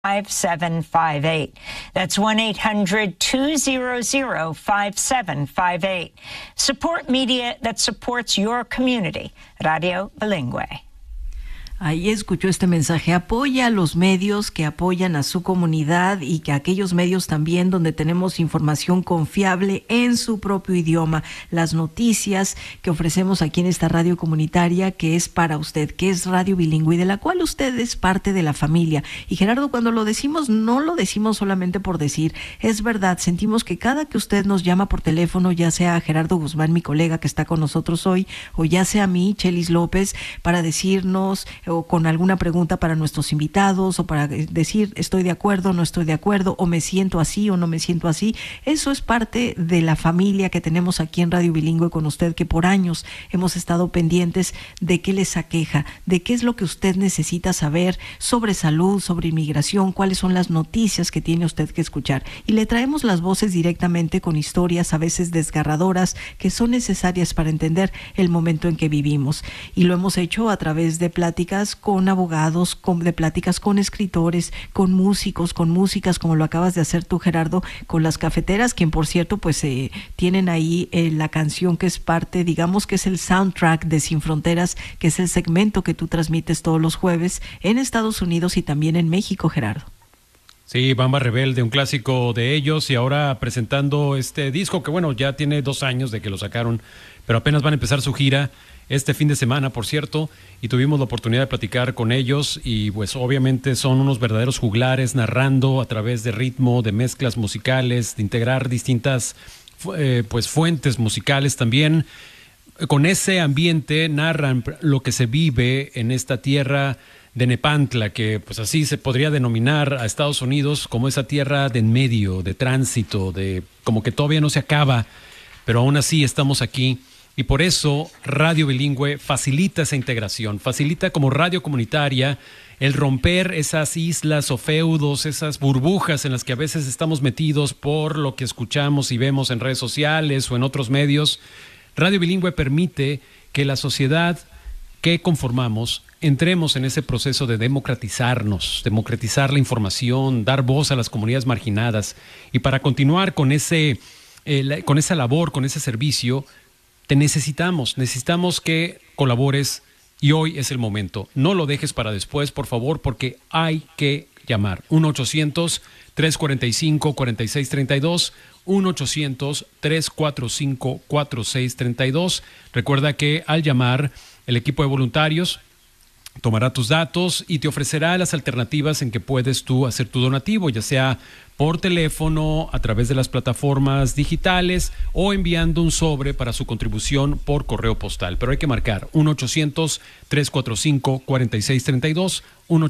5758. That's 1-800-200-5758. Support media that supports your community. Radio Bilingüe. Ahí escuchó este mensaje. Apoya a los medios que apoyan a su comunidad y que aquellos medios también donde tenemos información confiable en su propio idioma. Las noticias que ofrecemos aquí en esta radio comunitaria que es para usted, que es Radio Bilingüe, de la cual usted es parte de la familia. Y Gerardo, cuando lo decimos, no lo decimos solamente por decir. Es verdad, sentimos que cada que usted nos llama por teléfono, ya sea Gerardo Guzmán, mi colega que está con nosotros hoy, o ya sea a mí, Chelis López, para decirnos o con alguna pregunta para nuestros invitados o para decir estoy de acuerdo, no estoy de acuerdo, o me siento así o no me siento así. Eso es parte de la familia que tenemos aquí en Radio Bilingüe con usted, que por años hemos estado pendientes de qué les aqueja, de qué es lo que usted necesita saber sobre salud, sobre inmigración, cuáles son las noticias que tiene usted que escuchar. Y le traemos las voces directamente con historias a veces desgarradoras que son necesarias para entender el momento en que vivimos. Y lo hemos hecho a través de pláticas con abogados, de pláticas con escritores, con músicos, con músicas, como lo acabas de hacer tú, Gerardo, con las cafeteras, quien por cierto pues tienen ahí la canción que es parte, digamos que es el soundtrack de Sin Fronteras, que es el segmento que tú transmites todos los jueves en Estados Unidos y también en México, Gerardo. Sí, Bamba Rebelde, un clásico de ellos, y ahora presentando este disco que bueno, ya tiene 2 años de que lo sacaron, pero apenas van a empezar su gira este fin de semana, por cierto, y tuvimos la oportunidad de platicar con ellos y pues obviamente son unos verdaderos juglares narrando a través de ritmo, de mezclas musicales, de integrar distintas pues fuentes musicales también. Con ese ambiente narran lo que se vive en esta tierra de Nepantla, que pues así se podría denominar a Estados Unidos como esa tierra de en medio, de tránsito, de como que todavía no se acaba, pero aún así estamos aquí. Y por eso Radio Bilingüe facilita esa integración, facilita como radio comunitaria el romper esas islas o feudos, esas burbujas en las que a veces estamos metidos por lo que escuchamos y vemos en redes sociales o en otros medios. Radio Bilingüe permite que la sociedad que conformamos entremos en ese proceso de democratizarnos, democratizar la información, dar voz a las comunidades marginadas. Y para continuar con con esa labor, con ese servicio, te necesitamos que colabores y hoy es el momento. No lo dejes para después, por favor, porque hay que llamar. 1-800-345-4632, 1-800-345-4632. Recuerda que al llamar, el equipo de voluntarios tomará tus datos y te ofrecerá las alternativas en que puedes tú hacer tu donativo, ya sea por teléfono, a través de las plataformas digitales o enviando un sobre para su contribución por correo postal. Pero hay que marcar 1-800-345-4632,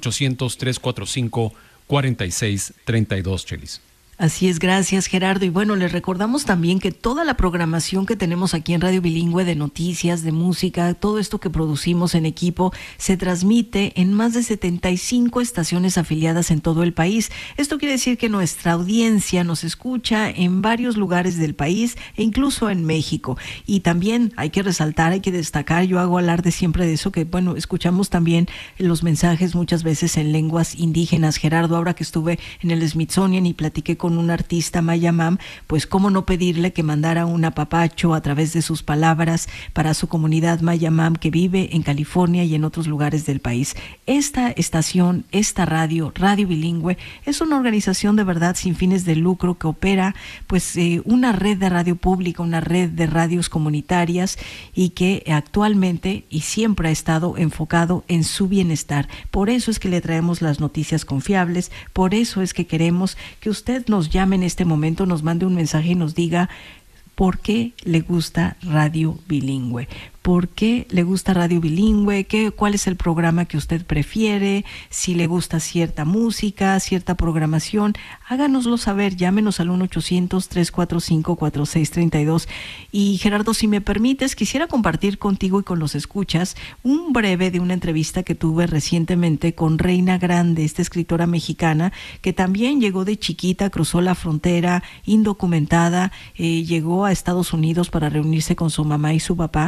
1-800-345-4632, Chelis. Así es, gracias Gerardo. Y bueno, les recordamos también que toda la programación que tenemos aquí en Radio Bilingüe de noticias, de música, todo esto que producimos en equipo, se transmite en más de 75 estaciones afiliadas en todo el país. Esto quiere decir que nuestra audiencia nos escucha en varios lugares del país e incluso en México. Y también hay que resaltar, hay que destacar, yo hago alarde siempre de eso, que bueno, escuchamos también los mensajes muchas veces en lenguas indígenas. Gerardo, ahora que estuve en el Smithsonian y platiqué con un artista Maya Mam, pues cómo no pedirle que mandara un apapacho a través de sus palabras para su comunidad Maya Mam que vive en California y en otros lugares del país. Esta estación, esta Radio Bilingüe, es una organización de verdad sin fines de lucro que opera pues una red de radio pública, una red de radios comunitarias y que actualmente y siempre ha estado enfocado en su bienestar. Por eso es que le traemos las noticias confiables, por eso es que queremos que usted nos llame en este momento, nos mande un mensaje y nos diga por qué le gusta Radio Bilingüe. ¿Por qué le gusta Radio Bilingüe? ¿Cuál es el programa que usted prefiere? Si le gusta cierta música, cierta programación, háganoslo saber, llámenos al 1-800-345-4632. Y Gerardo, si me permites, quisiera compartir contigo y con los escuchas un breve de una entrevista que tuve recientemente con Reina Grande, esta escritora mexicana que también llegó de chiquita, cruzó la frontera indocumentada, llegó a Estados Unidos para reunirse con su mamá y su papá,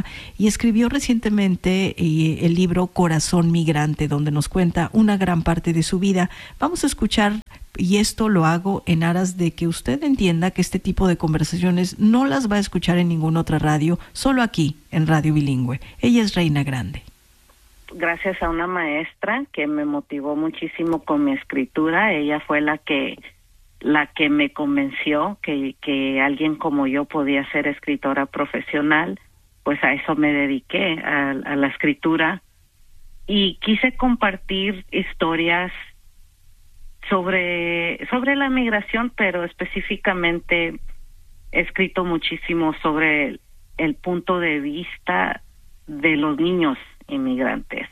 y escribió recientemente el libro Corazón Migrante, donde nos cuenta una gran parte de su vida. Vamos a escuchar, y esto lo hago en aras de que usted entienda que este tipo de conversaciones no las va a escuchar en ninguna otra radio, solo aquí en Radio Bilingüe. Ella es Reina Grande. Gracias a una maestra que me motivó muchísimo con mi escritura. Ella fue la que me convenció que alguien como yo podía ser escritora profesional. Pues a eso me dediqué, a la escritura, y quise compartir historias sobre la migración, pero específicamente he escrito muchísimo sobre el punto de vista de los niños inmigrantes,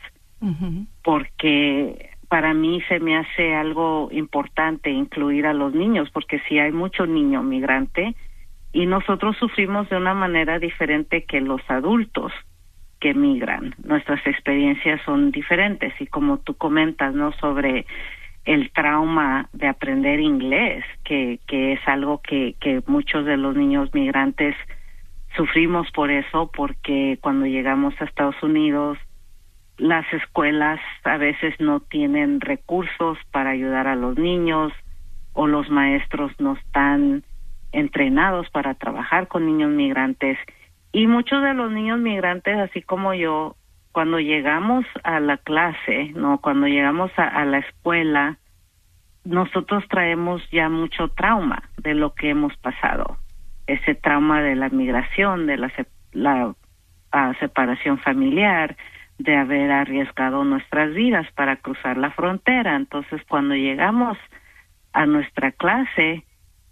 porque para mí se me hace algo importante incluir a los niños, porque sí hay mucho niño migrante y nosotros sufrimos de una manera diferente que los adultos que migran. Nuestras experiencias son diferentes, y como tú comentas, ¿no?, sobre el trauma de aprender inglés, que es algo que muchos de los niños migrantes sufrimos por eso, porque cuando llegamos a Estados Unidos, las escuelas a veces no tienen recursos para ayudar a los niños, o los maestros no están entrenados para trabajar con niños migrantes. Y muchos de los niños migrantes, así como yo, cuando llegamos a la clase, no, cuando llegamos a la escuela, nosotros traemos ya mucho trauma de lo que hemos pasado. Ese trauma de la migración, de la separación familiar, de haber arriesgado nuestras vidas para cruzar la frontera. Entonces, cuando llegamos a nuestra clase,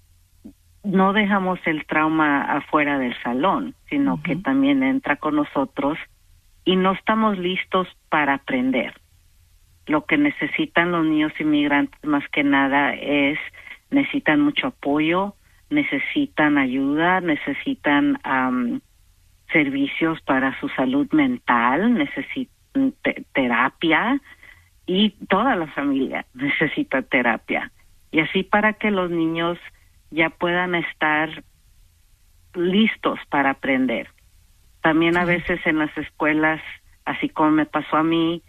no dejamos el trauma afuera del salón, sino que también entra con nosotros, y no estamos listos para aprender. Lo que necesitan los niños inmigrantes más que nada necesitan mucho apoyo, necesitan ayuda, necesitan servicios para su salud mental, necesitan terapia, y toda la familia necesita terapia. Y así, para que los niños ya puedan estar listos para aprender. También a veces en las escuelas, así como me pasó a mí,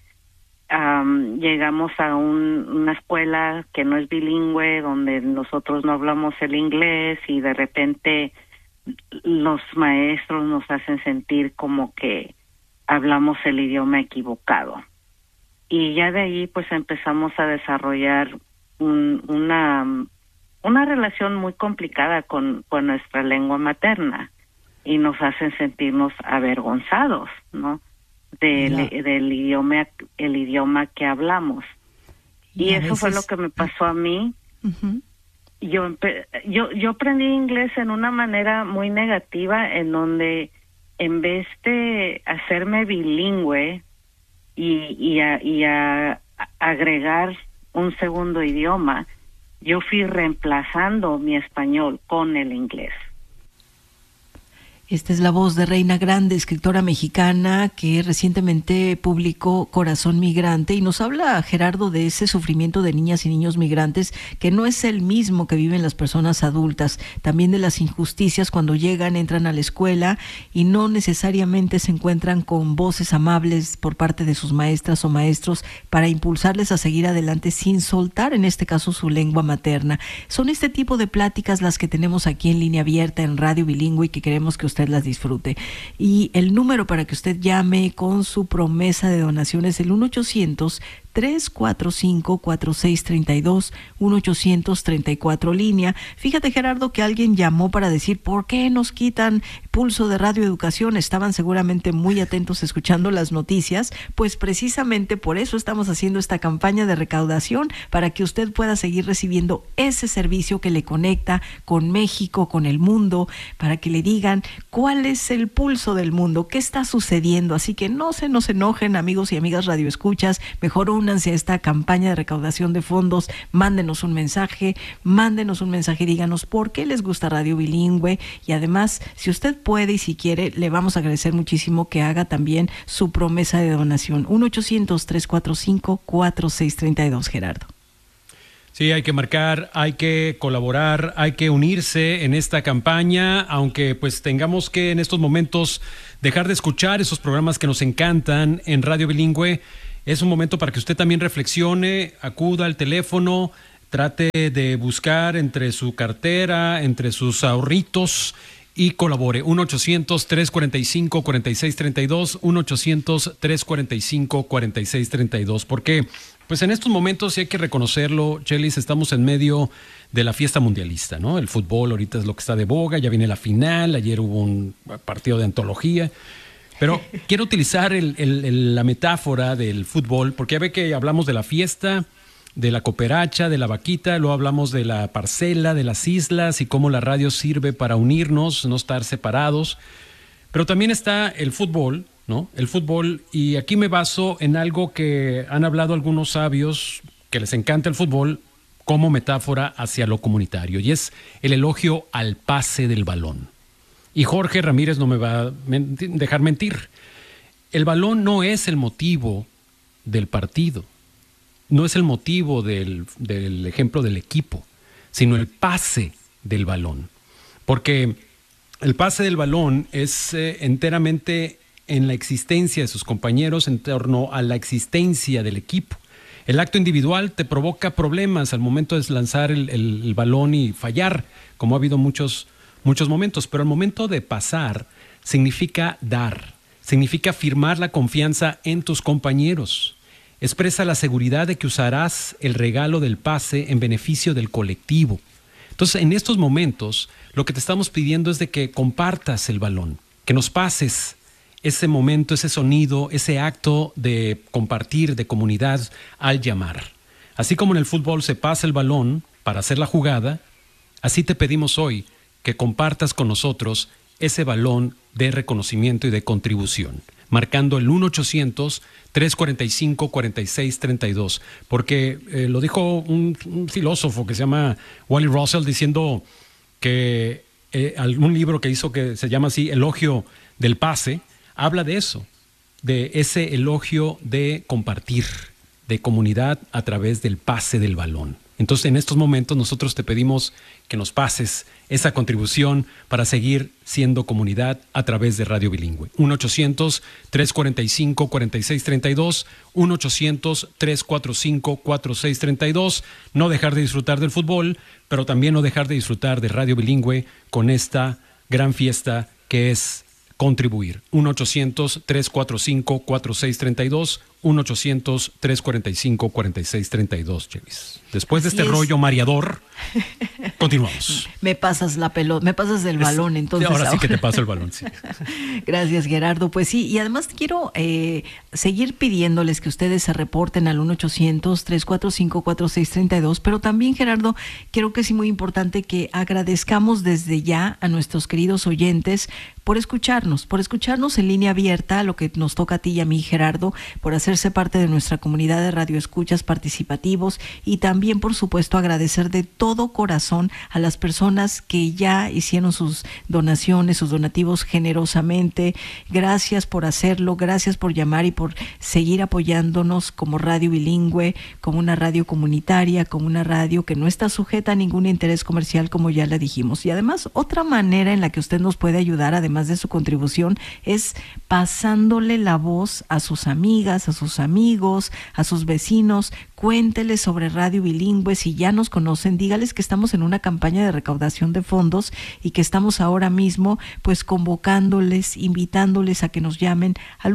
llegamos a una escuela que no es bilingüe, donde nosotros no hablamos el inglés, y de repente los maestros nos hacen sentir como que hablamos el idioma equivocado. Y ya de ahí pues empezamos a desarrollar una relación muy complicada con nuestra lengua materna, y nos hacen sentirnos avergonzados, ¿no?, del idioma que hablamos. Y eso fue lo que me pasó a mí. Yo aprendí inglés en una manera muy negativa, en donde en vez de hacerme bilingüe y agregar un segundo idioma, yo fui reemplazando mi español con el inglés. Esta es la voz de Reina Grande, escritora mexicana que recientemente publicó Corazón Migrante, y nos habla, Gerardo, de ese sufrimiento de niñas y niños migrantes que no es el mismo que viven las personas adultas, también de las injusticias cuando llegan, entran a la escuela y no necesariamente se encuentran con voces amables por parte de sus maestras o maestros para impulsarles a seguir adelante sin soltar, en este caso, su lengua materna. Son este tipo de pláticas las que tenemos aquí en Línea Abierta en Radio Bilingüe, y que queremos que usted las disfrute. Y el número para que usted llame con su promesa de donación es el 1-800-345-4632, 1-800-34 línea. Fíjate, Gerardo, que alguien llamó para decir, ¿por qué nos quitan Pulso de Radio Educación? Estaban seguramente muy atentos escuchando las noticias. Pues precisamente por eso estamos haciendo esta campaña de recaudación, para que usted pueda seguir recibiendo ese servicio que le conecta con México, con el mundo, para que le digan cuál es el pulso del mundo, qué está sucediendo. Así que no se nos enojen, amigos y amigas radioescuchas, mejor únanse a esta campaña de recaudación de fondos. Mándenos un mensaje y díganos por qué les gusta Radio Bilingüe, y además, si usted puede y si quiere, le vamos a agradecer muchísimo que haga también su promesa de donación. 1-800-345-4632, Gerardo. Sí, hay que marcar, hay que colaborar, hay que unirse en esta campaña, aunque pues tengamos que en estos momentos dejar de escuchar esos programas que nos encantan en Radio Bilingüe. Es un momento para que usted también reflexione, acuda al teléfono, trate de buscar entre su cartera, entre sus ahorritos y colabore. 1-800-345-4632, 1-800-345-4632. Porque pues en estos momentos, sí hay que reconocerlo, Chelis, estamos en medio de la fiesta mundialista, ¿no? El fútbol ahorita es lo que está de boga, ya viene la final, ayer hubo un partido de antología. Pero quiero utilizar la metáfora del fútbol, porque ya ve que hablamos de la fiesta, de la cooperacha, de la vaquita, luego hablamos de la parcela, de las islas y cómo la radio sirve para unirnos, no estar separados. Pero también está el fútbol, ¿no? El fútbol, y aquí me baso en algo que han hablado algunos sabios que les encanta el fútbol como metáfora hacia lo comunitario, y es el elogio al pase del balón. Y Jorge Ramírez no me va a dejar mentir. El balón no es el motivo del partido. No es el motivo del ejemplo del equipo, sino el pase del balón. Porque el pase del balón es enteramente en la existencia de sus compañeros en torno a la existencia del equipo. El acto individual te provoca problemas al momento de lanzar el balón y fallar, como ha habido muchos momentos. Pero el momento de pasar significa dar, significa firmar la confianza en tus compañeros. Expresa la seguridad de que usarás el regalo del pase en beneficio del colectivo. Entonces, en estos momentos, lo que te estamos pidiendo es de que compartas el balón, que nos pases ese momento, ese sonido, ese acto de compartir, de comunidad al llamar. Así como en el fútbol se pasa el balón para hacer la jugada, así te pedimos hoy que compartas con nosotros ese balón de reconocimiento y de contribución, marcando el 1-800-345-4632, porque lo dijo un filósofo que se llama Wally Russell, diciendo que algún libro que hizo que se llama así, Elogio del Pase, habla de eso, de ese elogio de compartir, de comunidad a través del pase del balón. Entonces, en estos momentos nosotros te pedimos que nos pases esa contribución para seguir siendo comunidad a través de Radio Bilingüe. 1-800-345-4632, 1-800-345-4632. No dejar de disfrutar del fútbol, pero también no dejar de disfrutar de Radio Bilingüe con esta gran fiesta que es contribuir. 1-800-345-4632, 1-800-345-4632, Chelis. Después de este rollo mareador, continuamos. Me pasas la pelota, me pasas el balón, entonces. Ahora sí que te paso el balón, sí. Gracias, Gerardo. Pues sí, y además quiero seguir pidiéndoles que ustedes se reporten al 1-800-345-4632, pero también, Gerardo, creo que es muy importante que agradezcamos desde ya a nuestros queridos oyentes por escucharnos en línea abierta, lo que nos toca a ti y a mí, Gerardo, por hacerse parte de nuestra comunidad de radioescuchas participativos, y también, por supuesto, agradecer de todo corazón a las personas que ya hicieron sus donaciones, sus donativos generosamente. Gracias por hacerlo, gracias por llamar y por seguir apoyándonos como Radio Bilingüe, como una radio comunitaria, como una radio que no está sujeta a ningún interés comercial, como ya le dijimos. Y además, otra manera en la que usted nos puede ayudar, además de su contribución, es pasándole la voz a sus amigas, a sus amigos, a sus vecinos. Cuénteles sobre Radio Bilingüe. Si ya nos conocen, dígales que estamos en una campaña de recaudación de fondos y que estamos ahora mismo pues convocándoles, invitándoles a que nos llamen al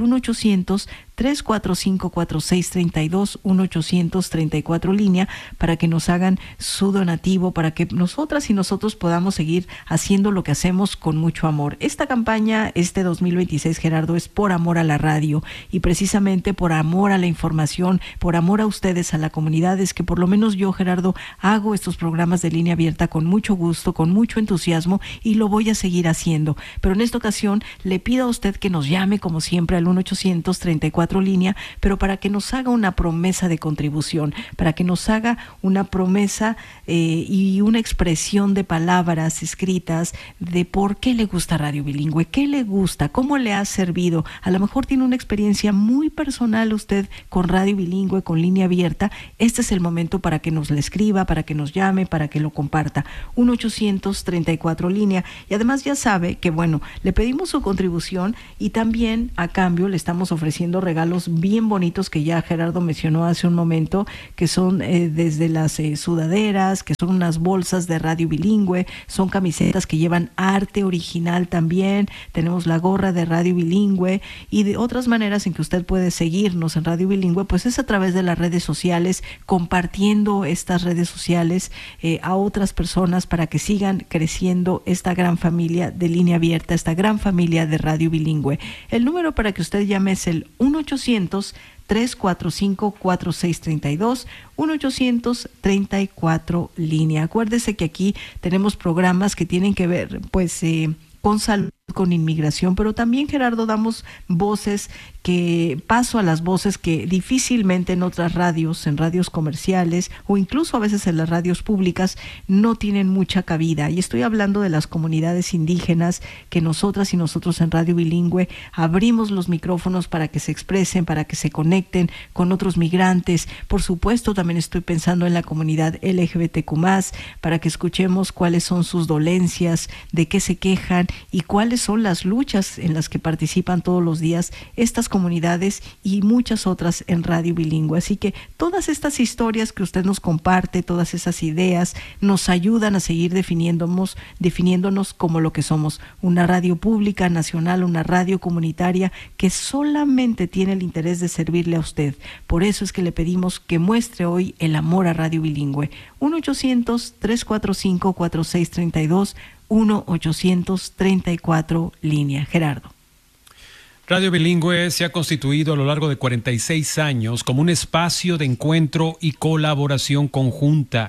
1-800-345-4632, 1-800-34 línea, para que nos hagan su donativo, para que nosotras y nosotros podamos seguir haciendo lo que hacemos con mucho amor. Esta campaña, este 2026, Gerardo, es por amor a la radio, y precisamente por amor a la información, por amor a ustedes, a la comunidad, es que por lo menos yo, Gerardo, hago estos programas de línea abierta con mucho gusto, con mucho entusiasmo, y lo voy a seguir haciendo. Pero en esta ocasión le pido a usted que nos llame, como siempre, al 1-800-34 línea, pero para que nos haga una promesa de contribución, para que nos haga una promesa y una expresión de palabras escritas de por qué le gusta Radio Bilingüe, qué le gusta, cómo le ha servido. A lo mejor tiene una experiencia muy personal usted con Radio Bilingüe, con línea abierta, comparta, este es el momento para que nos le escriba, para que nos llame, para que lo comparta. 1-800-34 línea. Y además ya sabe que, bueno, le pedimos su contribución y también a cambio le estamos ofreciendo regalos bien bonitos que ya Gerardo mencionó hace un momento, que son desde las sudaderas, que son unas bolsas de Radio Bilingüe, son camisetas que llevan arte original también, tenemos la gorra de Radio Bilingüe y de otras maneras en que usted puede seguirnos en Radio Bilingüe, pues es a través de las redes sociales, compartiendo estas redes sociales a otras personas para que sigan creciendo esta gran familia de Línea Abierta, esta gran familia de Radio Bilingüe. El número para que usted llame es el 1-800-345-4632, 1-800-34 línea. Acuérdese que aquí tenemos programas que tienen que ver, pues, con salud, con inmigración, pero también, Gerardo, damos voces paso a las voces que difícilmente en otras radios, en radios comerciales o incluso a veces en las radios públicas no tienen mucha cabida. Y estoy hablando de las comunidades indígenas que nosotras y nosotros en Radio Bilingüe abrimos los micrófonos para que se expresen, para que se conecten con otros migrantes. Por supuesto, también estoy pensando en la comunidad LGBTQ+, para que escuchemos cuáles son sus dolencias, de qué se quejan y cuáles son las luchas en las que participan todos los días estas comunidades y muchas otras en Radio Bilingüe. Así que todas estas historias que usted nos comparte, todas esas ideas, nos ayudan a seguir definiéndonos como lo que somos, una radio pública nacional, una radio comunitaria que solamente tiene el interés de servirle a usted. Por eso es que le pedimos que muestre hoy el amor a Radio Bilingüe. 1-800-345-4632, 1-800-34 línea. Gerardo. Radio Bilingüe se ha constituido a lo largo de 46 años como un espacio de encuentro y colaboración conjunta,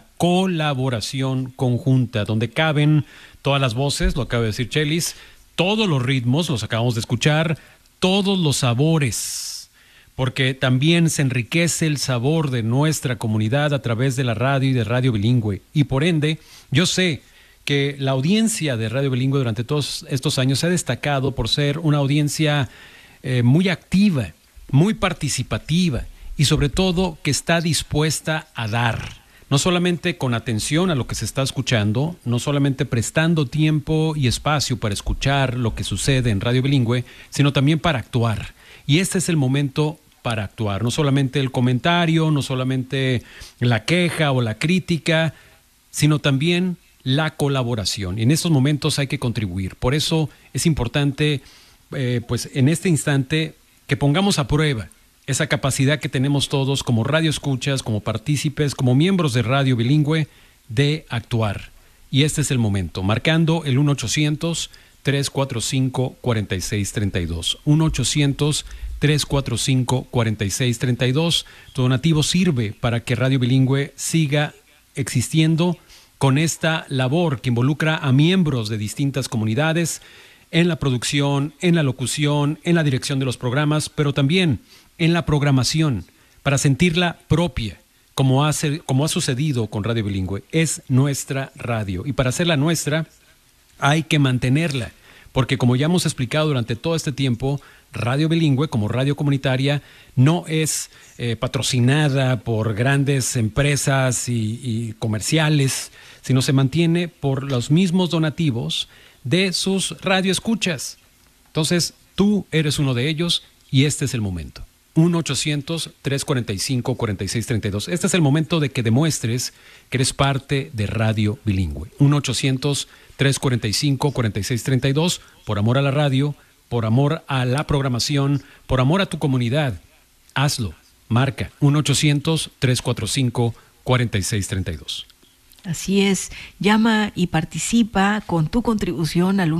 donde caben todas las voces, lo acaba de decir Chelis, todos los ritmos, los acabamos de escuchar, todos los sabores, porque también se enriquece el sabor de nuestra comunidad a través de la radio y de Radio Bilingüe. Y por ende, yo sé que la audiencia de Radio Bilingüe durante todos estos años se ha destacado por ser una audiencia muy activa, muy participativa y sobre todo que está dispuesta a dar, no solamente con atención a lo que se está escuchando, no solamente prestando tiempo y espacio para escuchar lo que sucede en Radio Bilingüe, sino también para actuar. Y este es el momento para actuar, no solamente el comentario, no solamente la queja o la crítica, sino también la colaboración. Y en estos momentos hay que contribuir. Por eso es importante, pues en este instante, que pongamos a prueba esa capacidad que tenemos todos como radioescuchas, como partícipes, como miembros de Radio Bilingüe, de actuar. Y este es el momento, marcando el 1-800-345-4632. 1-800-345-4632. Tu donativo sirve para que Radio Bilingüe siga existiendo con esta labor que involucra a miembros de distintas comunidades en la producción, en la locución, en la dirección de los programas, pero también en la programación, para sentirla propia, como ha sucedido con Radio Bilingüe. Es nuestra radio y para hacerla nuestra hay que mantenerla, porque como ya hemos explicado durante todo este tiempo, Radio Bilingüe, como radio comunitaria, no es patrocinada por grandes empresas y comerciales, sino se mantiene por los mismos donativos de sus radioescuchas. Entonces, tú eres uno de ellos y este es el momento. 1-800-345-4632. Este es el momento de que demuestres que eres parte de Radio Bilingüe. 1-800-345-4632, por amor a la radio, por amor a la programación, por amor a tu comunidad. Hazlo. Marca 1-800-345-4632. Así es, llama y participa con tu contribución al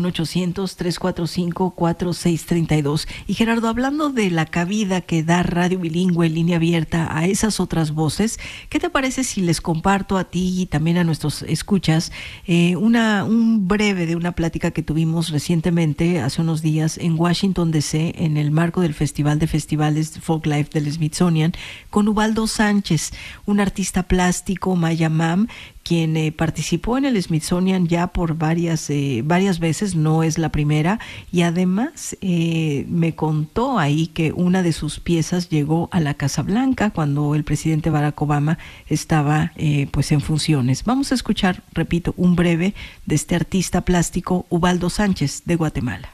1-800-345-4632. Y Gerardo, hablando de la cabida que da Radio Bilingüe en línea abierta a esas otras voces, ¿qué te parece si les comparto a ti y también a nuestros escuchas un breve de una plática que tuvimos recientemente, hace unos días, en Washington, D.C., en el marco del Festival de Festivales Folklife del Smithsonian, con Ubaldo Sánchez, un artista plástico, Maya Mam, quien participó en el Smithsonian ya por varias veces, no es la primera, y además me contó ahí que una de sus piezas llegó a la Casa Blanca cuando el presidente Barack Obama estaba pues en funciones. Vamos a escuchar, repito, un breve de este artista plástico Ubaldo Sánchez de Guatemala.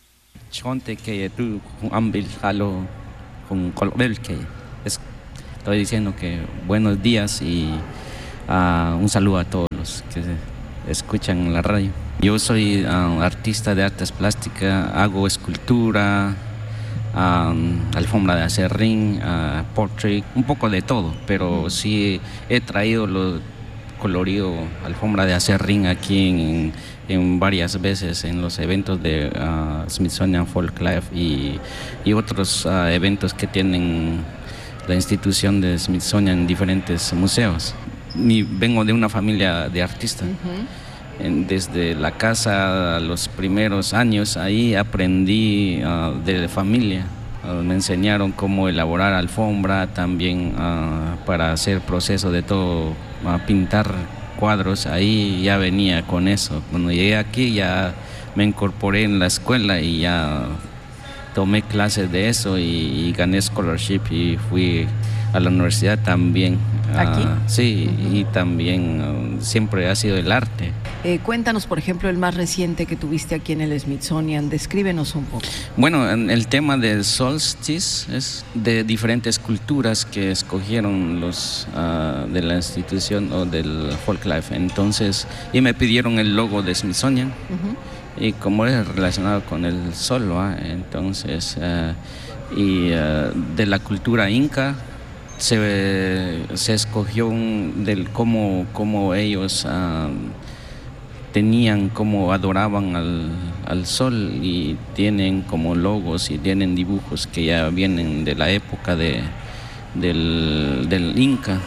Estoy diciendo que buenos días y un saludo a todos los que escuchan la radio. Yo soy artista de artes plásticas, hago escultura, alfombra de acerrín, portrait, un poco de todo, pero sí he traído lo colorido alfombra de acerrín aquí en varias veces en los eventos de Smithsonian Folk Life y otros eventos que tienen la institución de Smithsonian en diferentes museos. Vengo de una familia de artistas. Desde la casa, los primeros años, ahí aprendí de familia. Me enseñaron cómo elaborar alfombra, también para hacer proceso de todo, pintar cuadros. Ahí ya venía con eso. Cuando llegué aquí ya me incorporé en la escuela y ya tomé clases de eso y gané scholarship y fui a la universidad también. ¿Aquí? Sí, y también siempre ha sido el arte. Cuéntanos, por ejemplo, el más reciente que tuviste aquí en el Smithsonian. Descríbenos un poco. Bueno, el tema del solstice es de diferentes culturas que escogieron los de la institución o del Folk Life. Entonces, y me pidieron el logo de Smithsonian. Y como es relacionado con el sol, entonces, de la cultura inca, se escogió del cómo ellos tenían, cómo adoraban al sol, y tienen como logos y tienen dibujos que ya vienen de la época del Inca.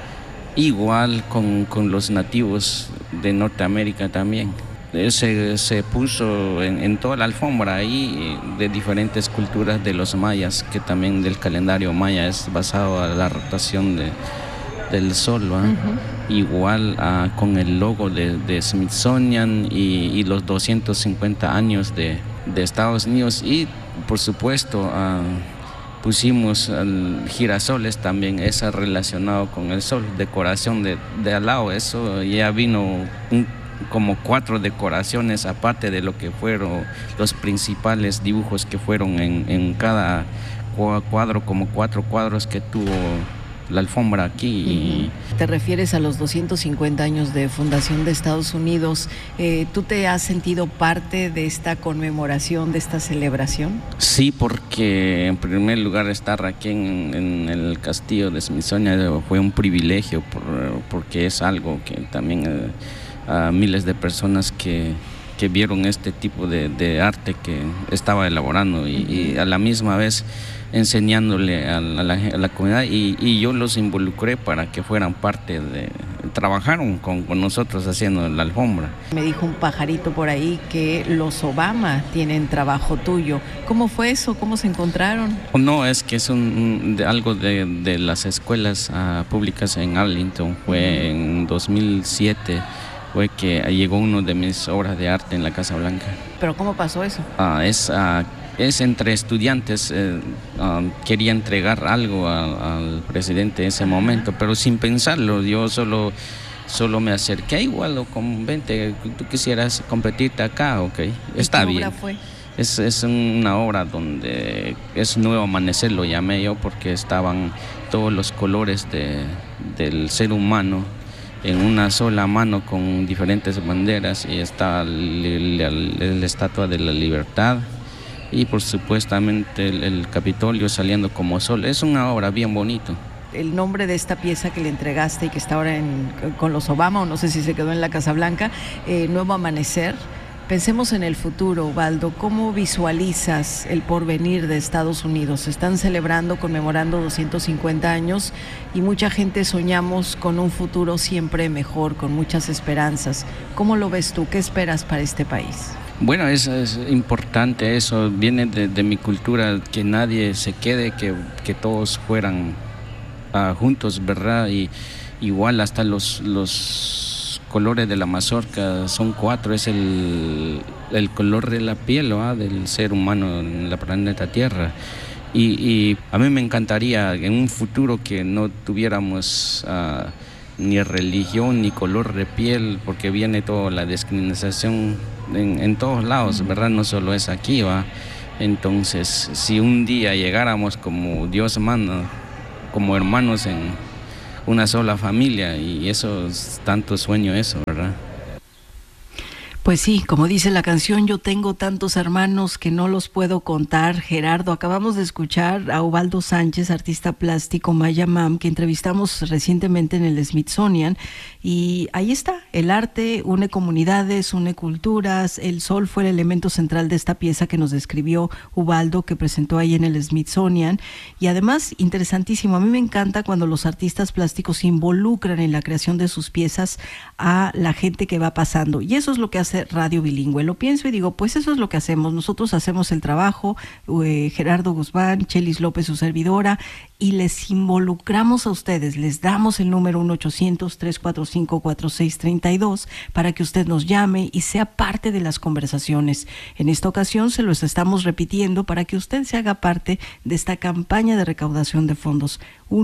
Igual con los nativos de Norteamérica también. Se puso en toda la alfombra ahí de diferentes culturas de los mayas, que también del calendario maya es basado a la rotación del sol, igual con el logo de Smithsonian y los 250 años de Estados Unidos, y por supuesto pusimos girasoles también, eso relacionado con el sol, decoración de al lado. Eso ya vino como 4 decoraciones aparte de lo que fueron los principales dibujos que fueron en cada cuadro, como 4 cuadros que tuvo la alfombra aquí. Te refieres a los 250 años de fundación de Estados Unidos. ¿Tú te has sentido parte de esta conmemoración, de esta celebración? Sí, porque en primer lugar estar aquí en el castillo de Smithsonian fue un privilegio, porque es algo que también a miles de personas que vieron este tipo de arte que estaba elaborando y a la misma vez enseñándole a la comunidad, y yo los involucré para que fueran parte trabajaron con nosotros haciendo la alfombra. Me dijo un pajarito por ahí que los Obama tienen trabajo tuyo. ¿Cómo fue eso? ¿Cómo se encontraron? No, es que es algo de las escuelas públicas en Arlington. Fue en 2007. Fue que llegó uno de mis obras de arte en la Casa Blanca. ¿Pero cómo pasó eso? Es entre estudiantes, quería entregar algo al presidente en ese momento, pero sin pensarlo. Yo solo me acerqué, igual, o vente, tú quisieras competirte acá, ok, está bien. ¿Qué obra fue? Es una obra donde es Nuevo Amanecer, lo llamé yo, porque estaban todos los colores del ser humano en una sola mano con diferentes banderas, y está la Estatua de la Libertad y por supuestamente el Capitolio saliendo como sol. Es una obra bien bonito. El nombre de esta pieza que le entregaste y que está ahora con los Obama, o no sé si se quedó en la Casa Blanca, Nuevo Amanecer. Pensemos en el futuro, Ubaldo. ¿Cómo visualizas el porvenir de Estados Unidos? Se están celebrando, conmemorando 250 años y mucha gente soñamos con un futuro siempre mejor, con muchas esperanzas. ¿Cómo lo ves tú? ¿Qué esperas para este país? Bueno, es importante eso. Viene de mi cultura, que nadie se quede, que todos fueran juntos, ¿verdad? Y igual hasta los los colores de la mazorca son 4, es el color de la piel, ¿va?, del ser humano en la planeta Tierra. Y a mí me encantaría en un futuro que no tuviéramos ni religión ni color de piel, porque viene toda la discriminación en todos lados, ¿verdad? No solo es aquí, ¿va? Entonces, si un día llegáramos como Dios manda, como hermanos en una sola familia, y eso es tanto sueño eso, ¿verdad? Pues sí, como dice la canción, yo tengo tantos hermanos que no los puedo contar. Gerardo, acabamos de escuchar a Ubaldo Sánchez, artista plástico maya mam, que entrevistamos recientemente en el Smithsonian, y ahí está, el arte une comunidades, une culturas. El sol fue el elemento central de esta pieza que nos describió Ubaldo, que presentó ahí en el Smithsonian, y además, interesantísimo, a mí me encanta cuando los artistas plásticos involucran en la creación de sus piezas a la gente que va pasando, y eso es lo que hace Radio Bilingüe. Lo pienso y digo, pues eso es lo que hacemos. Nosotros hacemos el trabajo, Gerardo Guzmán, Chelis López, su servidora, y les involucramos a ustedes. Les damos el número 1-800-345-4632 para que usted nos llame y sea parte de las conversaciones. En esta ocasión se los estamos repitiendo para que usted se haga parte de esta campaña de recaudación de fondos.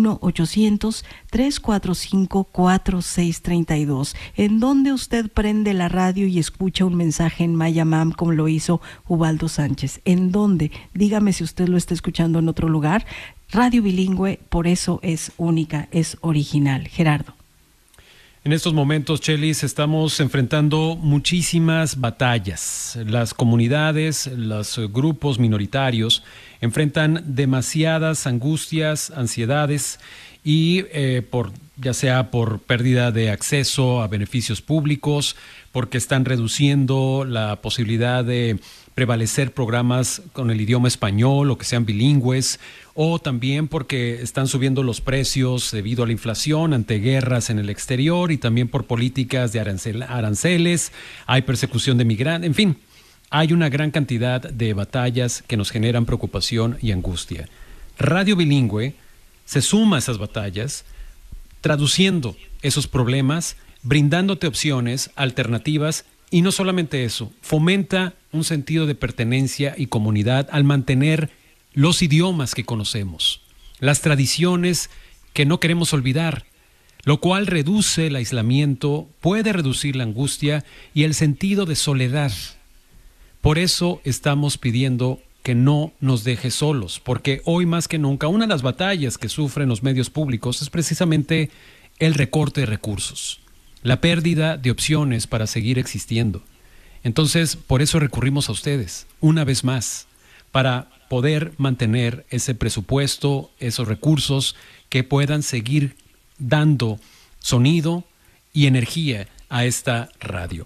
1-800-345-4632, en donde usted prende la radio y escucha un mensaje en maya mam, como lo hizo Ubaldo Sánchez. ¿En dónde? Dígame si usted lo está escuchando en otro lugar. Radio Bilingüe, por eso es única, es original. Gerardo. En estos momentos, Chelis, estamos enfrentando muchísimas batallas. Las comunidades, los grupos minoritarios enfrentan demasiadas angustias, ansiedades y ya sea por pérdida de acceso a beneficios públicos, porque están reduciendo la posibilidad de prevalecer programas con el idioma español o que sean bilingües, o también porque están subiendo los precios debido a la inflación ante guerras en el exterior, y también por políticas de aranceles, hay persecución de migrantes, en fin, hay una gran cantidad de batallas que nos generan preocupación y angustia. Radio Bilingüe se suma a esas batallas, traduciendo esos problemas, brindándote opciones, alternativas, y no solamente eso, fomenta un sentido de pertenencia y comunidad al mantener los idiomas que conocemos, las tradiciones que no queremos olvidar, lo cual reduce el aislamiento, puede reducir la angustia y el sentido de soledad. Por eso estamos pidiendo que no nos deje solos, porque hoy más que nunca una de las batallas que sufren los medios públicos es precisamente el recorte de recursos, la pérdida de opciones para seguir existiendo. Entonces, por eso recurrimos a ustedes, una vez más, para poder mantener ese presupuesto, esos recursos que puedan seguir dando sonido y energía a esta radio.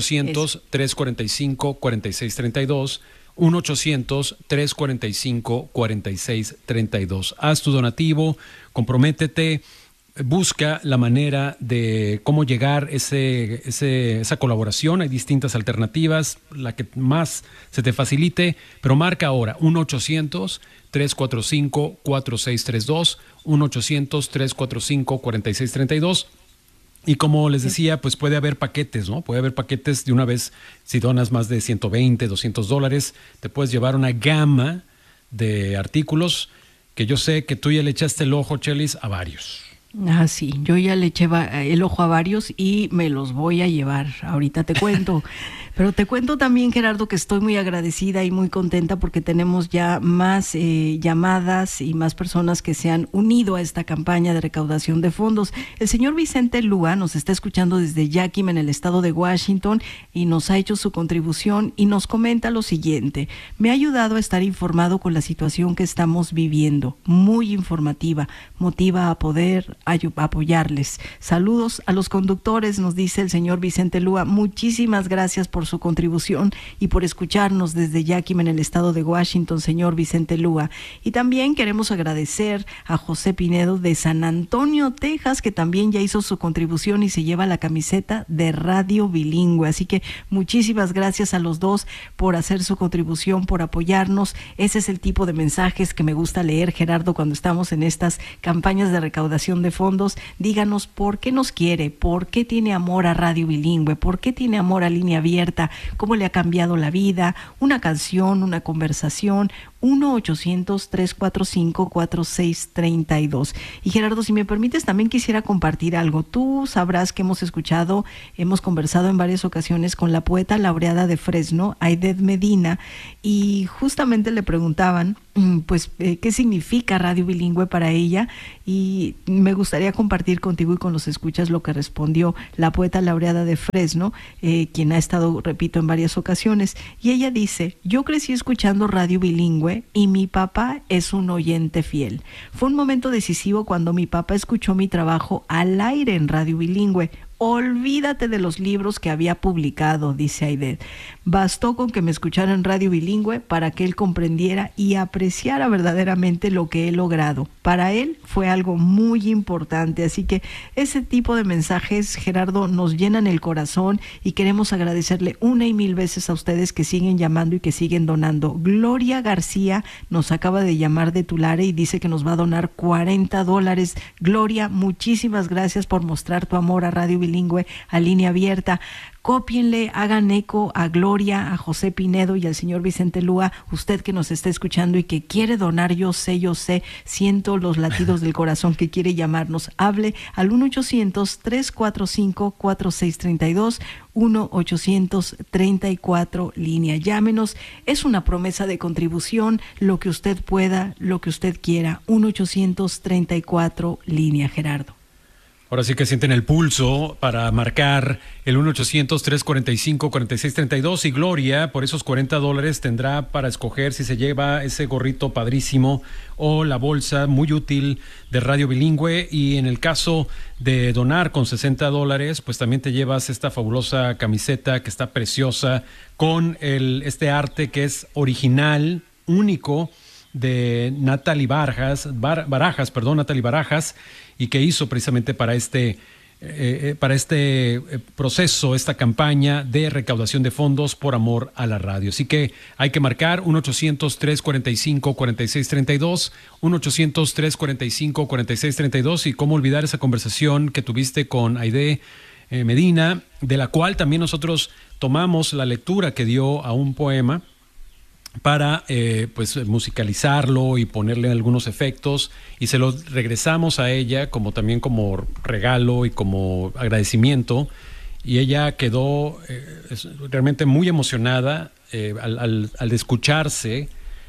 1-800-345-4632, 1-800-345-4632. Haz tu donativo, comprométete, busca la manera de cómo llegar esa colaboración. Hay distintas alternativas, la que más se te facilite, pero marca ahora 1-800-345-4632, 1-800-345-4632. Y como les decía, pues puede haber paquetes, ¿no? Puede haber paquetes de una vez. Si donas más de $120, $200, te puedes llevar una gama de artículos que yo sé que tú ya le echaste el ojo, Chelis, a varios. Ah, sí, yo ya le eché el ojo a varios y me los voy a llevar. Ahorita te cuento. Pero te cuento también, Gerardo, que estoy muy agradecida y muy contenta porque tenemos ya más llamadas y más personas que se han unido a esta campaña de recaudación de fondos. El señor Vicente Lúa nos está escuchando desde Yakima, en el estado de Washington, y nos ha hecho su contribución y nos comenta lo siguiente: me ha ayudado a estar informado con la situación que estamos viviendo, muy informativa, motiva a poder apoyarles. Saludos a los conductores, nos dice el señor Vicente Lúa. Muchísimas gracias por su contribución y por escucharnos desde Yakima, en el estado de Washington, señor Vicente Lúa. Y también queremos agradecer a José Pinedo de San Antonio, Texas, que también ya hizo su contribución y se lleva la camiseta de Radio Bilingüe. Así que muchísimas gracias a los dos por hacer su contribución, por apoyarnos. Ese es el tipo de mensajes que me gusta leer, Gerardo, cuando estamos en estas campañas de recaudación de de fondos, díganos por qué nos quiere, por qué tiene amor a Radio Bilingüe, por qué tiene amor a Línea Abierta, cómo le ha cambiado la vida, una canción, una conversación. 1-800-345-4632. Y Gerardo, si me permites, también quisiera compartir algo. Tú sabrás que hemos conversado en varias ocasiones con la poeta laureada de Fresno, Aided Medina, y justamente le preguntaban, qué significa Radio Bilingüe para ella, y me gustaría compartir contigo y con los escuchas lo que respondió la poeta laureada de Fresno, quien ha estado, repito, en varias ocasiones, y ella dice: yo crecí escuchando Radio Bilingüe y mi papá es un oyente fiel. Fue un momento decisivo cuando mi papá escuchó mi trabajo al aire en Radio Bilingüe. Olvídate de los libros que había publicado, dice Aided. Bastó con que me escuchara en Radio Bilingüe para que él comprendiera y apreciara verdaderamente lo que he logrado. Para él fue algo muy importante, así que ese tipo de mensajes, Gerardo, nos llenan el corazón y queremos agradecerle una y mil veces a ustedes que siguen llamando y que siguen donando. Gloria García nos acaba de llamar de Tulare y dice que nos va a donar $40. Gloria, muchísimas gracias por mostrar tu amor a Radio Bilingüe, a Línea Abierta. Cópienle, hagan eco a Gloria, a José Pinedo y al señor Vicente Lúa, usted que nos está escuchando y que quiere donar, yo sé, siento los latidos del corazón que quiere llamarnos. Hable al 1-800-345-4632, 1-800-34 línea. Llámenos, es una promesa de contribución, lo que usted pueda, lo que usted quiera. 1-800-34 línea, Gerardo. Ahora sí que sienten el pulso para marcar el 1-800-345-4632 y Gloria, por esos $40 tendrá para escoger si se lleva ese gorrito padrísimo o la bolsa muy útil de Radio Bilingüe, y en el caso de donar con $60, pues también te llevas esta fabulosa camiseta que está preciosa con este arte que es original, único, de Natalie Barajas, y que hizo precisamente para este proceso, esta campaña de recaudación de fondos por amor a la radio. Así que hay que marcar 1-800-345-4632, 1-800-345-4632, y cómo olvidar esa conversación que tuviste con Aided Medina, de la cual también nosotros tomamos la lectura que dio a un poema para musicalizarlo y ponerle algunos efectos, y se lo regresamos a ella también como regalo y como agradecimiento, y ella quedó realmente muy emocionada al escucharse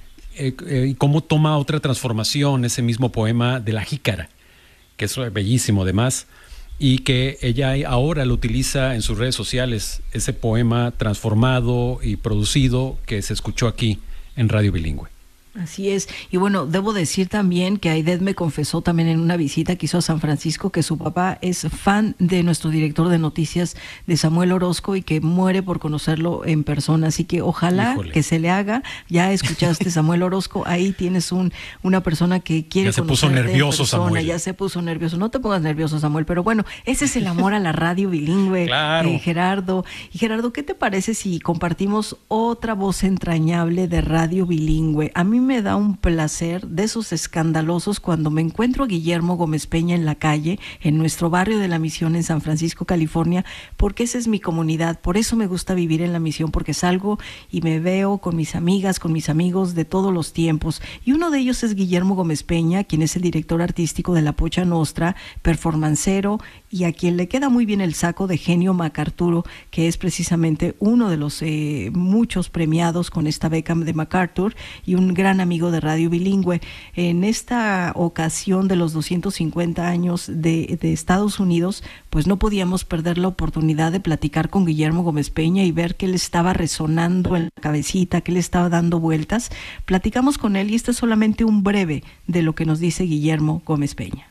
y cómo toma otra transformación ese mismo poema de La Jícara, que es bellísimo además, y que ella ahora lo utiliza en sus redes sociales, ese poema transformado y producido que se escuchó aquí en Radio Bilingüe. Así es, y bueno, debo decir también que Aided me confesó también en una visita que hizo a San Francisco que su papá es fan de nuestro director de noticias, de Samuel Orozco, y que muere por conocerlo en persona, así que ojalá que se le haga. Ya escuchaste, Samuel Orozco, ahí tienes una persona que quiere ya se puso nervioso, Samuel. Ya se puso nervioso, no te pongas nervioso, Samuel, pero bueno, ese es el amor a la Radio Bilingüe. Claro. Gerardo, ¿qué te parece si compartimos otra voz entrañable de Radio Bilingüe? A mí me da un placer de esos escandalosos cuando me encuentro a Guillermo Gómez Peña en la calle, en nuestro barrio de la Misión en San Francisco, California, porque esa es mi comunidad. Por eso me gusta vivir en la Misión, porque salgo y me veo con mis amigas, con mis amigos de todos los tiempos, y uno de ellos es Guillermo Gómez Peña, quien es el director artístico de La Pocha Nostra, performancero, y a quien le queda muy bien el saco de genio MacArturo, que es precisamente uno de los muchos premiados con esta beca de MacArthur, y un gran amigo de Radio Bilingüe. En esta ocasión de los 250 años de Estados Unidos, pues no podíamos perder la oportunidad de platicar con Guillermo Gómez Peña y ver qué le estaba resonando en la cabecita, qué le estaba dando vueltas. Platicamos con él y este es solamente un breve de lo que nos dice Guillermo Gómez Peña.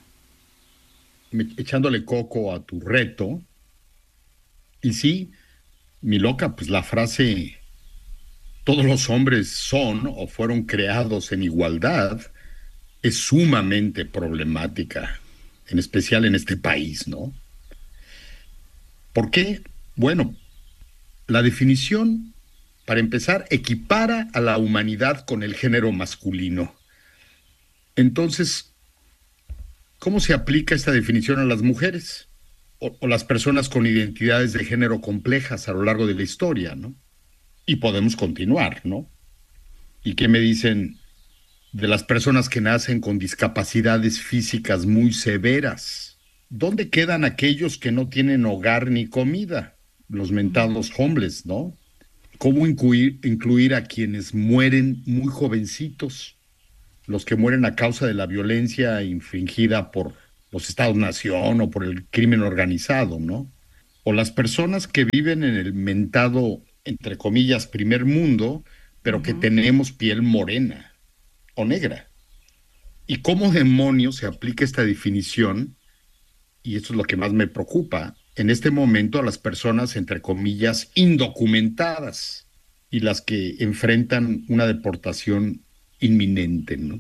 Echándole coco a tu reto, y sí, mi loca, pues la frase "todos los hombres son o fueron creados en igualdad" es sumamente problemática, en especial en este país, ¿no? ¿Por qué? Bueno, la definición, para empezar, equipara a la humanidad con el género masculino. Entonces, ¿Cómo se aplica esta definición a las mujeres o las personas con identidades de género complejas a lo largo de la historia, ¿no? Y podemos continuar, ¿no? ¿Y qué me dicen de las personas que nacen con discapacidades físicas muy severas? ¿Dónde quedan aquellos que no tienen hogar ni comida? Los mentados homeless, ¿no? ¿Cómo incluir a quienes mueren muy jovencitos? Los que mueren a causa de la violencia infringida por los Estados-nación o por el crimen organizado, ¿no? O las personas que viven en el mentado, entre comillas, primer mundo, pero que tenemos piel morena o negra. ¿Y cómo demonios se aplica esta definición? Y esto es lo que más me preocupa, en este momento a las personas, entre comillas, indocumentadas y las que enfrentan una deportación inminente, ¿no?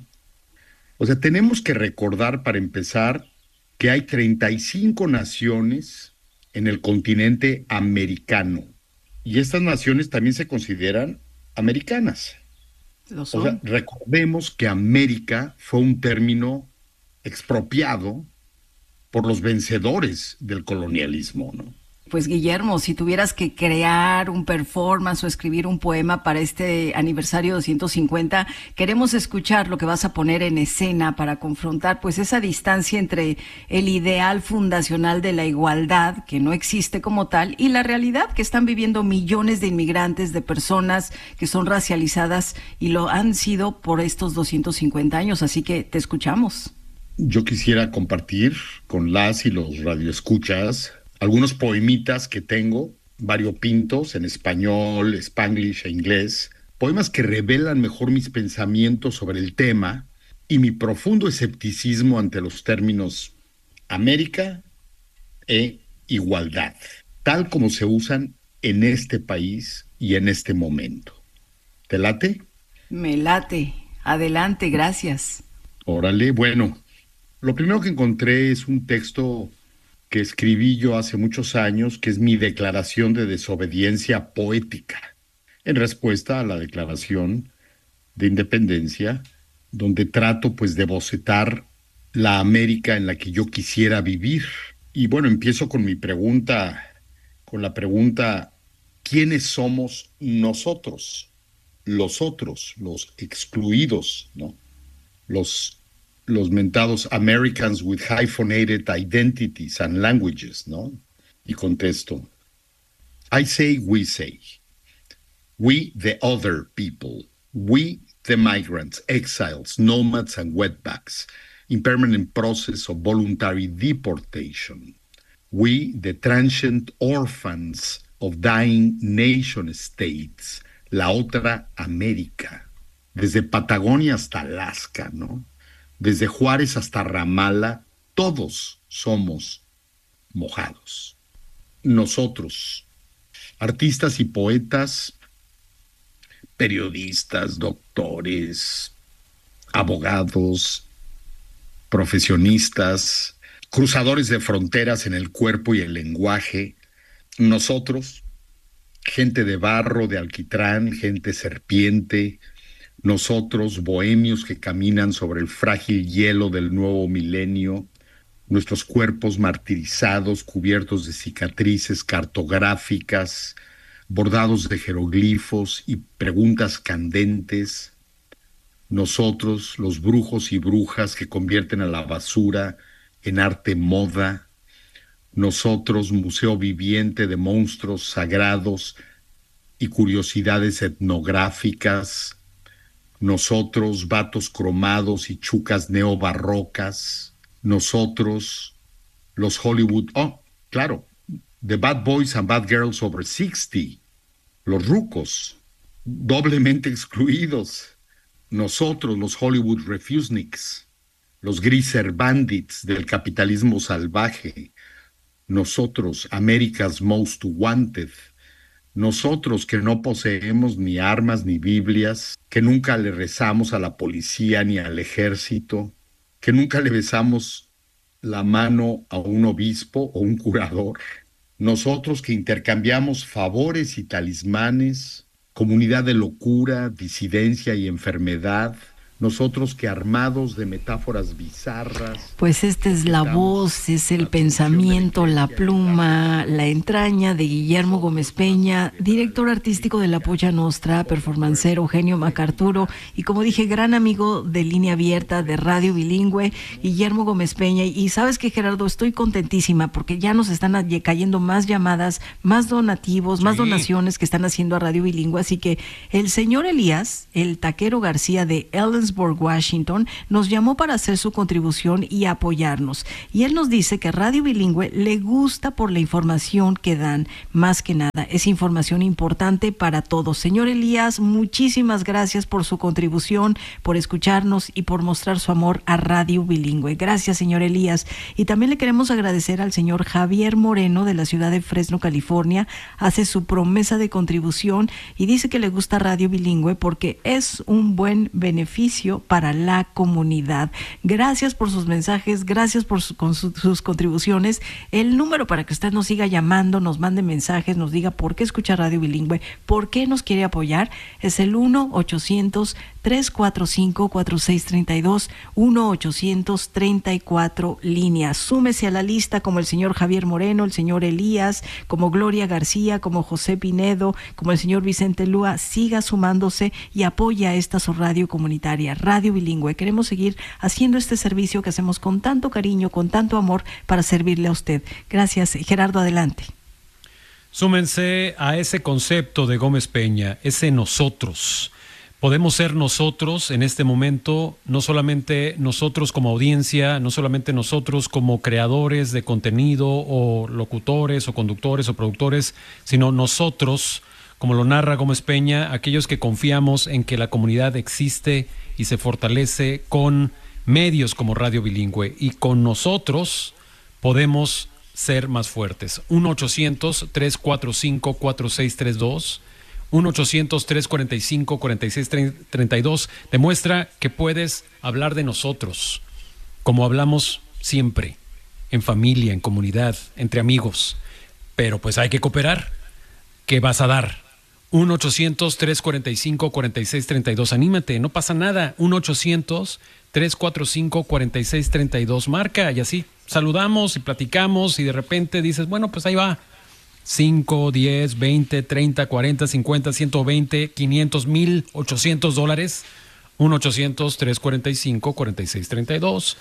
O sea, tenemos que recordar, para empezar, que hay 35 naciones en el continente americano. Y estas naciones también se consideran americanas. ¿Lo O son? sea, recordemos que América fue un término expropiado por los vencedores del colonialismo, ¿no? Pues Guillermo, si tuvieras que crear un performance o escribir un poema para este aniversario 250, queremos escuchar lo que vas a poner en escena para confrontar pues esa distancia entre el ideal fundacional de la igualdad, que no existe como tal, y la realidad que están viviendo millones de inmigrantes, de personas que son racializadas y lo han sido por estos 250 años. Así que te escuchamos. Yo quisiera compartir con las y los radioescuchas algunos poemitas que tengo, variopintos en español, spanglish e inglés, poemas que revelan mejor mis pensamientos sobre el tema y mi profundo escepticismo ante los términos América e igualdad, tal como se usan en este país y en este momento. ¿Te late? Me late. Adelante, gracias. Órale, bueno, lo primero que encontré es un texto que escribí yo hace muchos años, que es mi declaración de desobediencia poética, en respuesta a la Declaración de Independencia, donde trato pues de bocetar la América en la que yo quisiera vivir. Y bueno, empiezo con mi pregunta, con la pregunta, ¿quiénes somos nosotros? Los otros, los excluidos, ¿no? Los mentados Americans with hyphenated identities and languages, ¿no? Y contesto, I say, we the other people, we the migrants, exiles, nomads and wetbacks, in permanent process of voluntary deportation, we the transient orphans of dying nation states, la otra América, desde Patagonia hasta Alaska, ¿no? Desde Juárez hasta Ramala, todos somos mojados. Nosotros, artistas y poetas, periodistas, doctores, abogados, profesionistas, cruzadores de fronteras en el cuerpo y el lenguaje, nosotros, gente de barro, de alquitrán, gente serpiente, nosotros, bohemios que caminan sobre el frágil hielo del nuevo milenio, nuestros cuerpos martirizados, cubiertos de cicatrices cartográficas, bordados de jeroglifos y preguntas candentes, nosotros, los brujos y brujas que convierten a la basura en arte moda, nosotros, museo viviente de monstruos sagrados y curiosidades etnográficas, nosotros, vatos cromados y chucas neobarrocas, nosotros, los Hollywood, claro, the bad boys and bad girls over 60, los rucos, doblemente excluidos, nosotros, los Hollywood refuseniks, los greaser bandits del capitalismo salvaje, nosotros, America's Most Wanted, nosotros que no poseemos ni armas ni Biblias, que nunca le rezamos a la policía ni al ejército, que nunca le besamos la mano a un obispo o un curador, nosotros que intercambiamos favores y talismanes, comunidad de locura, disidencia y enfermedad, nosotros que armados de metáforas bizarras. Pues esta es la voz, es el pensamiento, la pluma, la entraña de Guillermo Gómez Peña, director artístico de la Polla Nostra, performancero Eugenio Macarturo y, como dije, gran amigo de Línea Abierta, de Radio Bilingüe, Guillermo Gómez Peña. Y sabes que, Gerardo, estoy contentísima porque ya nos están cayendo más llamadas, más donativos, más donaciones que están haciendo a Radio Bilingüe. Así que el señor Elías, el taquero García de Ellensburg, Washington, nos llamó para hacer su contribución y apoyarnos. Y él nos dice que Radio Bilingüe le gusta por la información que dan. Más que nada, es información importante para todos. Señor Elías, muchísimas gracias por su contribución, por escucharnos y por mostrar su amor a Radio Bilingüe. Gracias, señor Elías. Y también le queremos agradecer al señor Javier Moreno de la ciudad de Fresno, California. Hace su promesa de contribución y dice que le gusta Radio Bilingüe porque es un buen beneficio para la comunidad. Gracias por sus mensajes, gracias por sus contribuciones. El número para que usted nos siga llamando, nos mande mensajes, nos diga por qué escucha Radio Bilingüe, por qué nos quiere apoyar, es el 1-800-345-4632, 1-800-34 líneas. Súmese a la lista como el señor Javier Moreno, el señor Elías, como Gloria García, como José Pinedo, como el señor Vicente Lúa. Siga sumándose y apoya a esta su radio comunitaria, Radio Bilingüe. Queremos seguir haciendo este servicio que hacemos con tanto cariño, con tanto amor, para servirle a usted. Gracias. Gerardo, adelante. Súmense a ese concepto de Gómez Peña, ese nosotros. Podemos ser nosotros en este momento, no solamente nosotros como audiencia, no solamente nosotros como creadores de contenido o locutores o conductores o productores, sino nosotros, como lo narra Gómez Peña, aquellos que confiamos en que la comunidad existe y se fortalece con medios como Radio Bilingüe, y con nosotros podemos ser más fuertes. 1-800-345-4632, 1-800-345-4632, demuestra que puedes hablar de nosotros, como hablamos siempre, en familia, en comunidad, entre amigos, pero pues hay que cooperar. ¿Qué vas a dar? 1-800-345-4632. Anímate, no pasa nada. 1-800-345-4632. Marca y así saludamos y platicamos y de repente dices, bueno, pues ahí va. 5, 10, 20, 30, 40, 50, 120, 500, $1,800. 1-800-345-4632.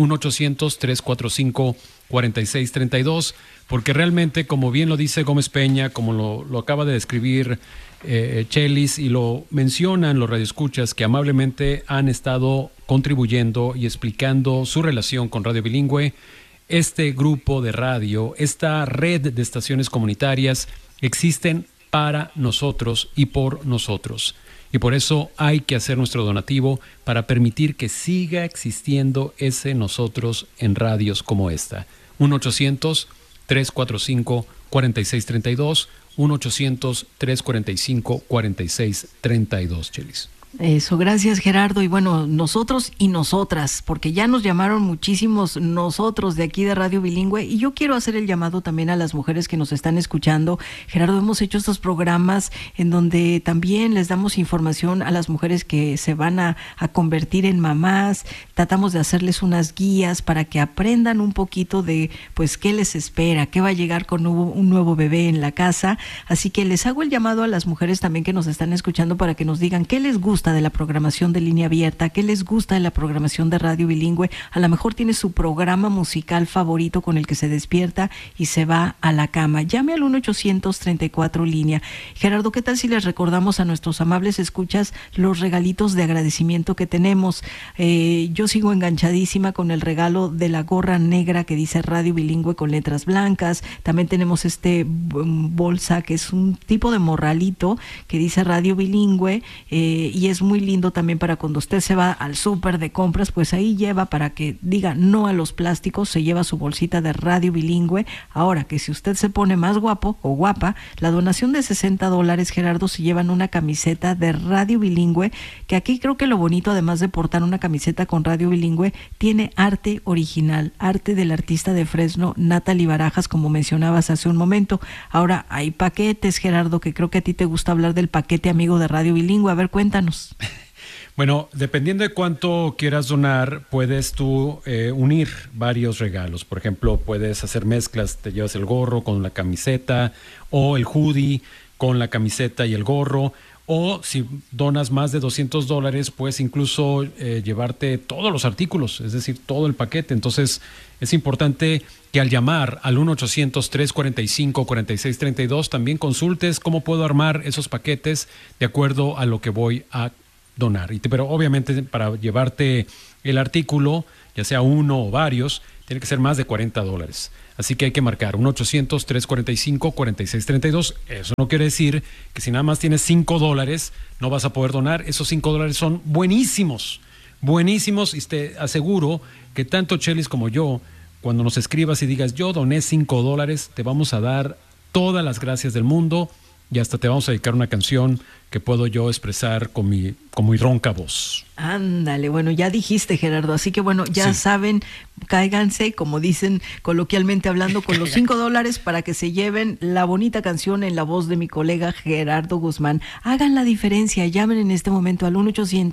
1-800-345-4632. Porque realmente, como bien lo dice Gómez Peña, como lo acaba de describir Chelis, y lo mencionan los radioescuchas que amablemente han estado contribuyendo y explicando su relación con Radio Bilingüe, este grupo de radio, esta red de estaciones comunitarias existen para nosotros y por nosotros. Y por eso hay que hacer nuestro donativo para permitir que siga existiendo ese nosotros en radios como esta. 1-800-345-4632, 1-800-345-4632, Chelis. Eso, gracias, Gerardo. Y bueno, nosotros y nosotras, porque ya nos llamaron muchísimos nosotros de aquí de Radio Bilingüe, y yo quiero hacer el llamado también a las mujeres que nos están escuchando. Gerardo, hemos hecho estos programas en donde también les damos información a las mujeres que se van a convertir en mamás. Tratamos de hacerles unas guías para que aprendan un poquito de pues qué les espera, qué va a llegar con un nuevo bebé en la casa. Así que les hago el llamado a las mujeres también que nos están escuchando para que nos digan qué les gusta de la programación de Línea Abierta, qué les gusta de la programación de Radio Bilingüe. A lo mejor tiene su programa musical favorito con el que se despierta y se va a la cama. Llame al 1-800-34 línea. Gerardo, ¿qué tal si les recordamos a nuestros amables escuchas los regalitos de agradecimiento que tenemos? Yo sigo enganchadísima con el regalo de la gorra negra que dice Radio Bilingüe con letras blancas. También tenemos bolsa que es un tipo de morralito que dice Radio Bilingüe, y es muy lindo también para cuando usted se va al súper de compras, pues ahí lleva para que diga no a los plásticos, se lleva su bolsita de Radio Bilingüe. Ahora que si usted se pone más guapo o guapa, la donación de $60, Gerardo, se llevan una camiseta de Radio Bilingüe, que aquí creo que lo bonito, además de portar una camiseta con Radio Bilingüe, tiene arte original, arte del artista de Fresno, Natalie Barajas, como mencionabas hace un momento. Ahora hay paquetes, Gerardo, que creo que a ti te gusta hablar del paquete amigo de Radio Bilingüe. A ver, cuéntanos. Bueno, dependiendo de cuánto quieras donar, puedes tú unir varios regalos. Por ejemplo, puedes hacer mezclas, te llevas el gorro con la camiseta o el hoodie con la camiseta y el gorro. O si donas más de $200, puedes incluso llevarte todos los artículos, es decir, todo el paquete. Entonces, es importante que al llamar al 1-800-345-4632 también consultes cómo puedo armar esos paquetes de acuerdo a lo que voy a donar. Pero obviamente para llevarte el artículo, ya sea uno o varios, tiene que ser más de $40. Así que hay que marcar 1-800-345-4632. Eso no quiere decir que si nada más tienes $5 no vas a poder donar. Esos $5 son buenísimos, buenísimos, y te aseguro que tanto Chelis como yo, cuando nos escribas y digas yo doné $5, te vamos a dar todas las gracias del mundo y hasta te vamos a dedicar una canción que puedo yo expresar con mi ronca voz. Ándale, bueno, ya dijiste, Gerardo, así que bueno, ya saben, cáiganse, como dicen coloquialmente hablando, con los $5 para que se lleven la bonita canción en la voz de mi colega Gerardo Guzmán. Hagan la diferencia, llamen en este momento al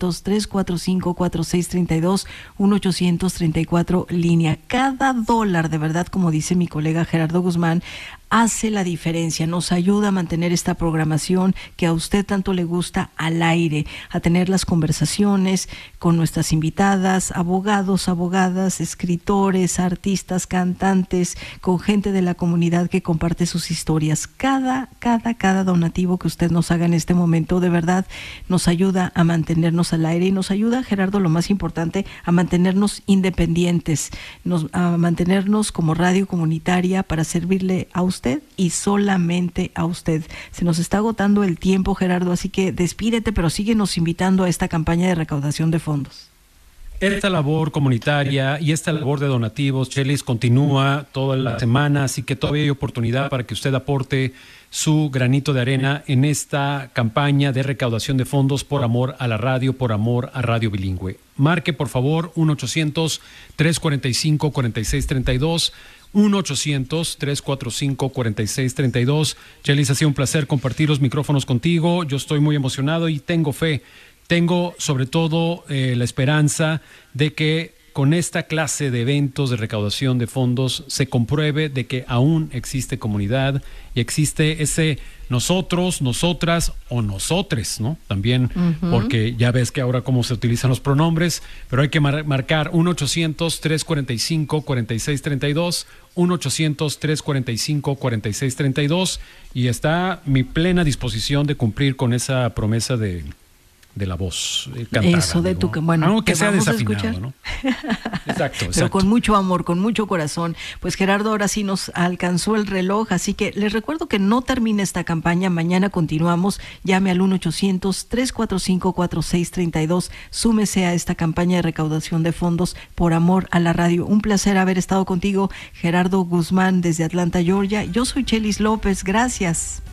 1-800-345-4632, 1-800-34 línea. Cada dólar, de verdad, como dice mi colega Gerardo Guzmán, hace la diferencia, nos ayuda a mantener esta programación que a usted tanto le gusta al aire, a tener las conversaciones con nuestras invitadas, abogados, abogadas, escritores, artistas, cantantes, con gente de la comunidad que comparte sus historias. Cada donativo que usted nos haga en este momento, de verdad, nos ayuda a mantenernos al aire y nos ayuda, Gerardo, lo más importante, a mantenernos independientes, a mantenernos como radio comunitaria para servirle a usted y solamente a usted. Se nos está agotando el tiempo, Gerardo, así que despídete, pero síguenos invitando a esta campaña de recaudación de fondos. Esta labor comunitaria y esta labor de donativos, Chelis, continúa toda la semana, así que todavía hay oportunidad para que usted aporte su granito de arena en esta campaña de recaudación de fondos por amor a la radio, por amor a Radio Bilingüe. Marque, por favor, 1-800-345-4632, 1-800-345-4632. Chelis, ha sido un placer compartir los micrófonos contigo. Yo estoy muy emocionado y tengo fe. Tengo sobre todo la esperanza de que con esta clase de eventos de recaudación de fondos se compruebe de que aún existe comunidad y existe ese nosotros, nosotras o nosotres, ¿no? También, porque ya ves que ahora cómo se utilizan los pronombres, pero hay que marcar 1-800-345-4632, 1-800-345-4632 y está mi plena disposición de cumplir con esa promesa de la voz cantada. Eso de tu, bueno, aunque sea vamos desafinado, ¿no? Exacto. Pero con mucho amor, con mucho corazón. Pues Gerardo, ahora sí nos alcanzó el reloj, así que les recuerdo que no termina esta campaña, mañana continuamos, llame al 1-800-345-4632, súmese a esta campaña de recaudación de fondos por amor a la radio. Un placer haber estado contigo, Gerardo Guzmán, desde Atlanta, Georgia. Yo soy Chelis López, gracias.